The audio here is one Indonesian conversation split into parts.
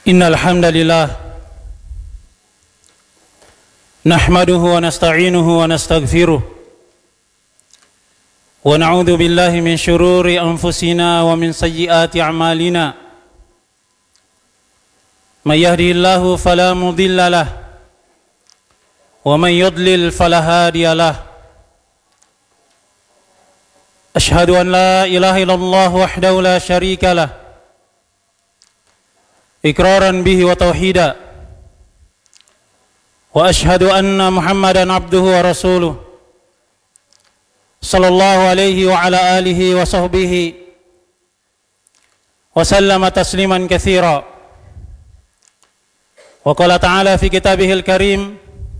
Innal hamdalillah nahmaduhu wa nasta'inuhu wa nastaghfiruh wa na'udzu billahi min syururi anfusina wa min sayyiati a'malina. May yahdihillahu fala mudilla lah wa may yudlil fala hadiya lah. Ashhadu an la ilaha illallah wahdahu la syarika lah iqraran bihi wa tauhida wa ashhadu anna Muhammadan abduhu wa rasuluh sallallahu alaihi wa ala alihi wa sahbihi wa sallama tasliman katsira. Wa qala ta'ala fi kitabihil karim,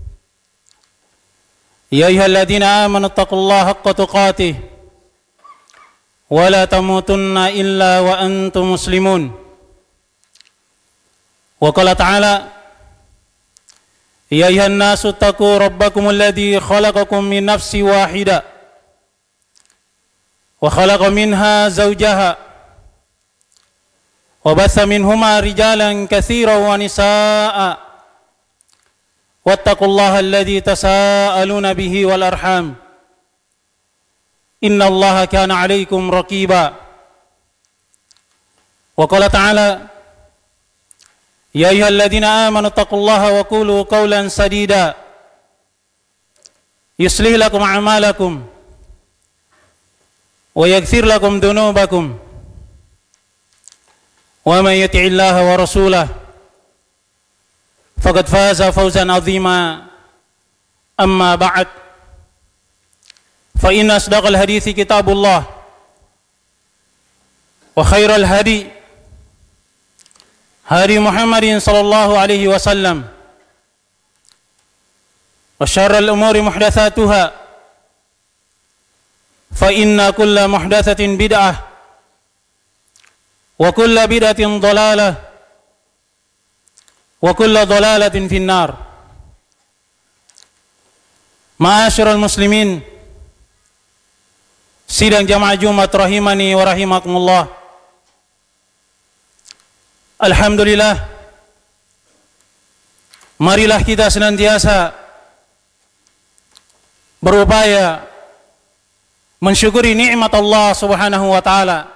ya ayyuhalladzina amanu taqullaha haqqa tuqatih wa la tamutunna illa wa antum muslimun. Wa qala ta'ala, ya ayyuhan nasu taqu rabbakumul ladzi khalaqakum min nafsin wahidah wa khalaqa minha zawjaha wa batha minhuma rijalan katsiran wa nisaa'a wattaqullaha alladzi tasaaluna bihi wal arham innallaha kana 'alaikum raqiba. Wa qala ta'ala, ya ayyuhalladzina amanu taqullaha wa qulu qawlan sadida yuslih lakum a'malakum wa yaghfir lakum dhunubakum wa man yuti'illaha wa rasulahu faqad faza fawzan 'azima. Amma ba'd, fa inna asdaqal hadithi kitabullah wa khairal hadi hadi Muhammadin sallallahu alaihi wasallam wa syarrul umuri muhdatsatuha fa inna kulla muhdatsatin bid'ah wa kulla bid'atin dhalalah wa kulla dhalalatin finnar. Ma'asyiral muslimin, sidang jamaah Jumat rahimani wa rahimakumullah. Alhamdulillah, marilah kita senantiasa berupaya mensyukuri nikmat Allah Subhanahu wa taala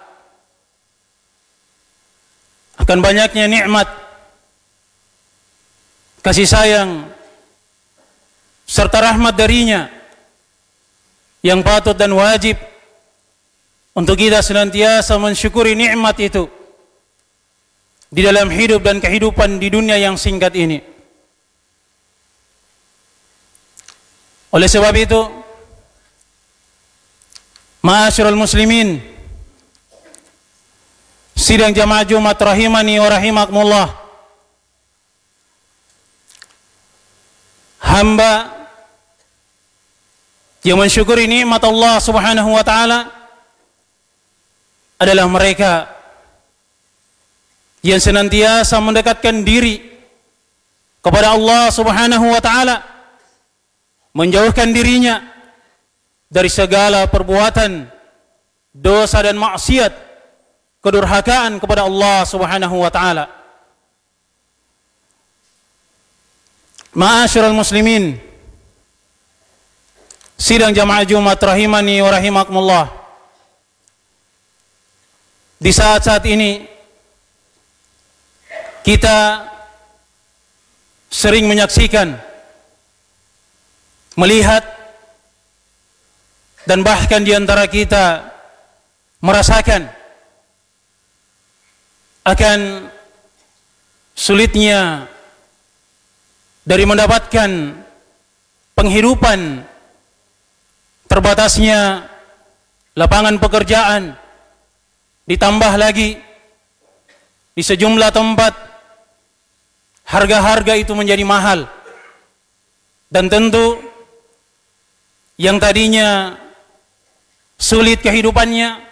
akan banyaknya nikmat kasih sayang serta rahmat darinya yang patut dan wajib untuk kita senantiasa mensyukuri nikmat itu di dalam hidup dan kehidupan di dunia yang singkat ini. Oleh sebab itu, ma'asyiral muslimin, sidang jamaah Jumat rahimani wa rahimakumullah, hamba yang mensyukuri nikmat Allah Subhanahu wa taala adalah mereka yang senantiasa mendekatkan diri kepada Allah Subhanahu wa taala, menjauhkan dirinya dari segala perbuatan dosa dan maksiat, kedurhakaan kepada Allah Subhanahu wa taala. Ma'asyiral muslimin, sidang jamaah Jumat rahimani wa rahimakumullah, di saat-saat ini kita sering menyaksikan, melihat, dan bahkan di antara kita merasakan akan sulitnya dari mendapatkan penghidupan, terbatasnya lapangan pekerjaan, ditambah lagi di sejumlah tempat harga-harga itu menjadi mahal, dan tentu yang tadinya sulit kehidupannya